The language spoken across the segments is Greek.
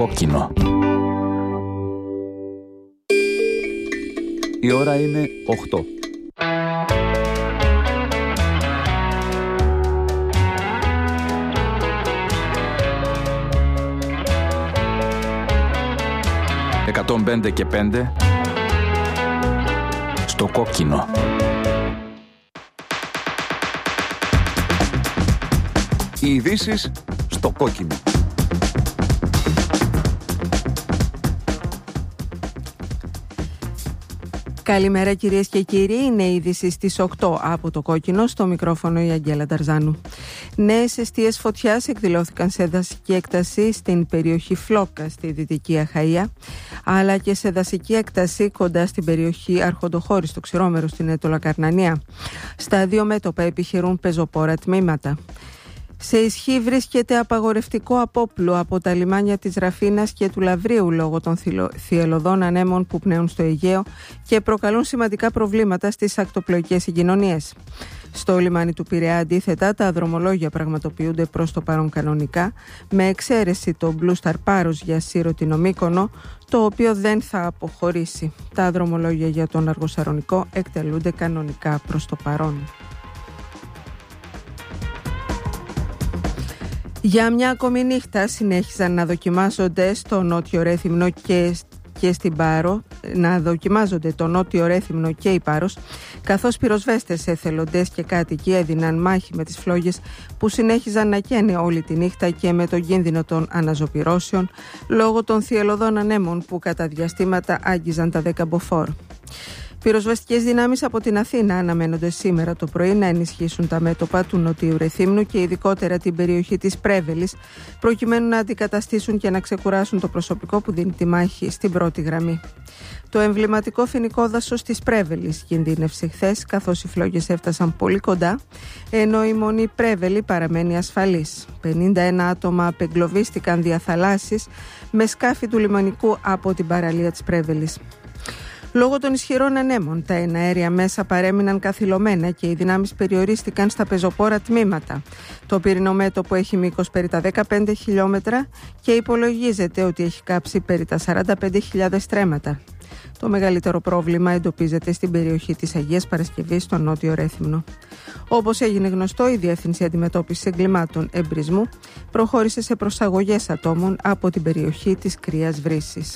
κόκκινο. Η ώρα είναι 8. «105 και 5» στο κόκκινο. Οι ειδήσεις στο κόκκινο. Καλημέρα κυρίες και κύριοι, είναι η είδηση στις 8 από το κόκκινο, στο μικρόφωνο η Αγγέλα Ταρζάνου. Νέες εστίες φωτιάς εκδηλώθηκαν σε δασική έκταση στην περιοχή Φλόκα στη Δυτική Αχαΐα, αλλά και σε δασική έκταση κοντά στην περιοχή Αρχοντοχώρη στο Ξηρόμερο στην Αίτωλα Καρνανία. Στα δύο μέτωπα επιχειρούν πεζοπόρα τμήματα. Σε ισχύ βρίσκεται απαγορευτικό απόπλου από τα λιμάνια της Ραφίνας και του Λαβρίου λόγω των θυελλωδών ανέμων που πνέουν στο Αιγαίο και προκαλούν σημαντικά προβλήματα στις ακτοπλοϊκές συγκοινωνίες. Στο λιμάνι του Πειραιά, αντίθετα, τα δρομολόγια πραγματοποιούνται προς το παρόν κανονικά, με εξαίρεση το Blue Star Paros για Σύρο Μύκονο, το οποίο δεν θα αποχωρήσει. Τα δρομολόγια για τον Αργοσαρονικό εκτελούνται κανονικά προς το παρόν. Για μια ακόμη νύχτα συνέχιζαν να δοκιμάζονται στο Νότιο Ρέθυμνο και στην Πάρο, να δοκιμάζονται το Νότιο Ρέθυμνο και η Πάρος, καθώς πυροσβέστες, εθελοντές και κάτοικοι έδιναν μάχη με τις φλόγες που συνέχιζαν να καίνε όλη τη νύχτα και με τον κίνδυνο των αναζωπυρώσεων λόγω των θυελλωδών ανέμων που κατά διαστήματα άγγιζαν τα 10 μποφόρ. Πυροσβεστικές δυνάμεις από την Αθήνα αναμένονται σήμερα το πρωί να ενισχύσουν τα μέτωπα του Νοτιού Ρεθύμνου και ειδικότερα την περιοχή της Πρέβελης, προκειμένου να αντικαταστήσουν και να ξεκουράσουν το προσωπικό που δίνει τη μάχη στην πρώτη γραμμή. Το εμβληματικό φοινικό δάσος της Πρέβελης κινδύνευσε χθες, καθώς οι φλόγες έφτασαν πολύ κοντά, ενώ η μονή Πρέβελη παραμένει ασφαλής. 51 άτομα απεγκλωβίστηκαν δια θαλάσσης με σκάφη του λιμανικού από την παραλία της Πρέβελης. Λόγω των ισχυρών ανέμων, τα εναέρια μέσα παρέμειναν καθυλωμένα και οι δυνάμεις περιορίστηκαν στα πεζοπόρα τμήματα. Το πυρηνό μέτωπο έχει μήκος περί τα 15 χιλιόμετρα και υπολογίζεται ότι έχει κάψει περί τα 45.000 στρέμματα. Το μεγαλύτερο πρόβλημα εντοπίζεται στην περιοχή της Αγίας Παρασκευής, στο Νότιο Ρέθυμνο. Όπως έγινε γνωστό, η Διεύθυνση Αντιμετώπισης Εγκλημάτων Εμπρισμού προχώρησε σε προσαγωγές ατόμων από την περιοχή της Κρύας Βρύσης.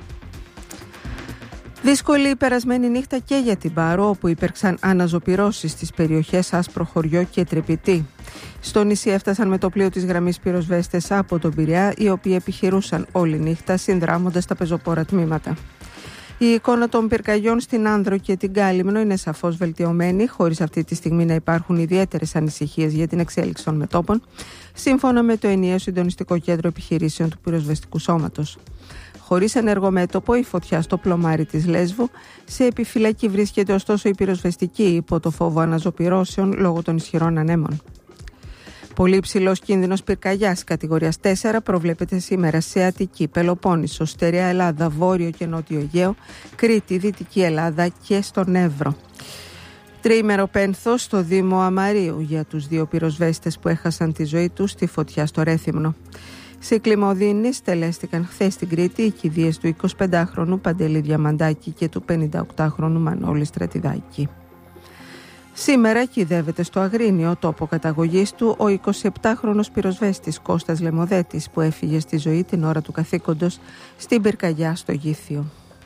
Δύσκολη η περασμένη νύχτα και για την Πάρο, όπου υπήρξαν αναζωπυρώσεις στις περιοχές Άσπρο Χωριό και Τρυπητή. Στο νησί έφτασαν με το πλοίο της γραμμής πυροσβέστες από τον Πειραιά, οι οποίοι επιχειρούσαν όλη νύχτα συνδράμοντας τα πεζοπόρα τμήματα. Η εικόνα των πυρκαγιών στην Άνδρο και την Κάλυμνο είναι σαφώς βελτιωμένη, χωρίς αυτή τη στιγμή να υπάρχουν ιδιαίτερες ανησυχίες για την εξέλιξη των μετώπων, σύμφωνα με το ενιαίο συντονιστικό κέντρο επιχειρήσεων του πυροσβεστικού σώματος. Χωρίς ενεργό μέτωπο, η φωτιά στο πλωμάρι της Λέσβου, σε επιφυλακή βρίσκεται ωστόσο η πυροσβεστική υπό το φόβο αναζωπυρώσεων λόγω των ισχυρών ανέμων. Πολύ υψηλός κίνδυνος πυρκαγιάς κατηγορίας 4 προβλέπεται σήμερα σε Αττική, Πελοπόννησο, Στερεά Ελλάδα, Βόρειο και Νότιο Αιγαίο, Κρήτη, Δυτική Ελλάδα και στον Εύρο. Τριήμερο πένθος στο Δήμο Αμαρίου για τους δύο πυροσβέστες που έχασαν τη ζωή τους στη φωτιά στο Ρέθυμνο. Σε Κλιμωδίνη στελέστηκαν χθες στην Κρήτη οι κηδείες του 25χρονου Παντελή Διαμαντάκη και του 58χρονου Μανώλη Στρατιδάκη. Σήμερα κηδεύεται στο Αγρίνιο, τόπο καταγωγής του, ο 27χρονος πυροσβέστης Κώστας Λεμοδέτης, που έφυγε στη ζωή την ώρα του καθήκοντος στην πυρκαγιά στο Γήθιο.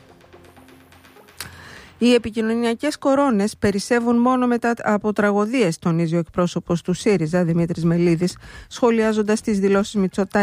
Οι επικοινωνιακές κορώνες περισσεύουν μόνο μετά από τραγωδίες, τονίζει ο εκπρόσωπος του ΣΥΡΙΖΑ, Δημήτρης Μελίδης, σχολιάζοντας τις δηλώσεις Μητσοτάκη